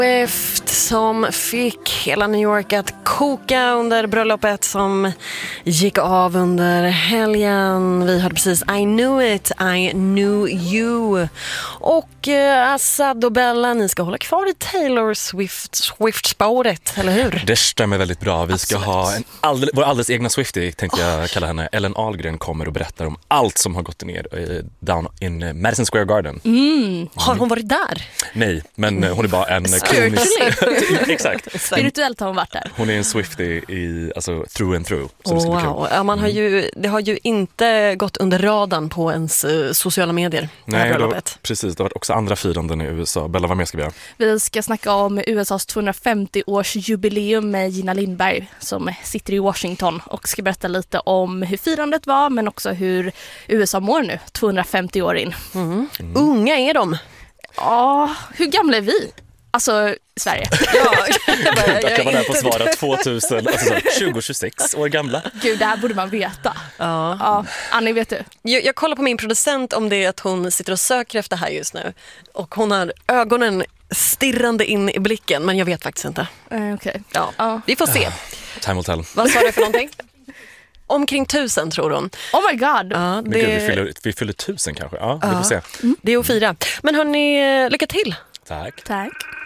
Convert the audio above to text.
Swift som fick hela New York att koka under bröllopet som gick av under helgen. Vi hörde precis I knew it, I knew you. Och Assad och Bella, ni ska hålla kvar i Taylor Swift-spåret, eller hur? Det stämmer väldigt bra. Vi ska ha vår alldeles egna Swiftie, tänkte jag kalla henne. Ellen Ahlgren kommer och berättar om allt som har gått ner down in Madison Square Garden. Har hon varit där? Nej, men hon är bara en Exakt. Spirituellt har hon varit där. Hon är en Swiftie alltså through and through. Så Wow. Ja, det har ju inte gått under radarn på ens sociala medier. Nej, precis. Det har varit också andra firanden i USA. Bella, vad mer ska vi göra? Vi ska snacka om USAs 250-årsjubileum med Gina Lindberg som sitter i Washington och ska berätta lite om hur firandet var, men också hur USA mår nu, 250 år in. Unga är de. Ja, hur gamla är vi? Alltså, Sverige. Där kan man där få svara 2026 år gamla. Gud, det här borde man veta. Ja. Annie, vet du? Jag kollar på min producent om det är att hon sitter och söker efter här just nu. Och hon har ögonen stirrande in i blicken, men jag vet faktiskt inte. Okej. Ja. Vi får se. Time will tell. Vad sa du för någonting? Omkring 1000 tror hon. Oh my god. Ja, Men gud, vi fyller 1000 kanske. Ja, vi får se. Det är att fira. Men hörni, lycka till. Tack. Tack.